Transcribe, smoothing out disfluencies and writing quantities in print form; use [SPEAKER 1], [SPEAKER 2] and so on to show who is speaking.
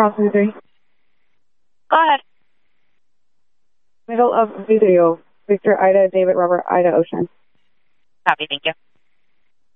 [SPEAKER 1] Charles 3.
[SPEAKER 2] Go ahead.
[SPEAKER 1] Middle of video. Victor, Ida, David, Robert, Ida, Ocean.
[SPEAKER 2] Copy, thank you.